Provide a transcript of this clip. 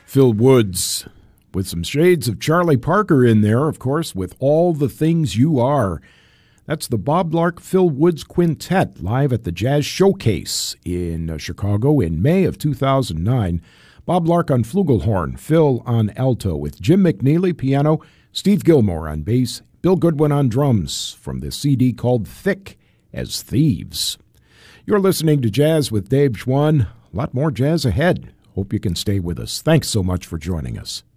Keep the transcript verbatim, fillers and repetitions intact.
Phil Woods, with some shades of Charlie Parker in there, of course, with All the Things You Are. That's the Bob Lark Phil Woods Quintet live at the Jazz Showcase in uh, Chicago in May of two thousand nine. Bob Lark on flugelhorn, Phil on alto, with Jim McNeely piano, Steve Gilmore on bass, Bill Goodwin on drums, from the C D called Thick as Thieves. You're listening to Jazz with Dave Schwann. A lot more jazz ahead. Hope you can stay with us. Thanks so much for joining us.